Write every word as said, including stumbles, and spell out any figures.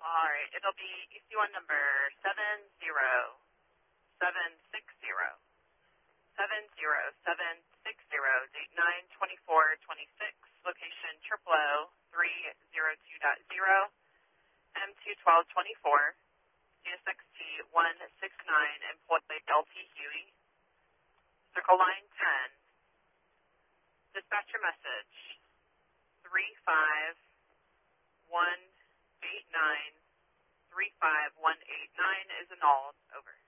All right, it'll be E C one number seven zero seven six zero. seven zero seven six zero, date nine twenty-four twenty-six, location triple O three zero two dot zero, M two twelve twenty-four, C S X T one six nine, employee L T Huey, circle line ten, dispatcher message three five one eight nine, three five one eight nine is annulled, over.